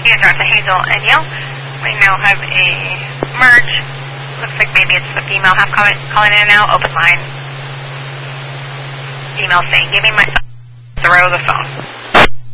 These are to Hazel and Yale. We now have a merge. Looks like maybe it's the female half calling in now. Open line. Email saying, give me my throw the phone.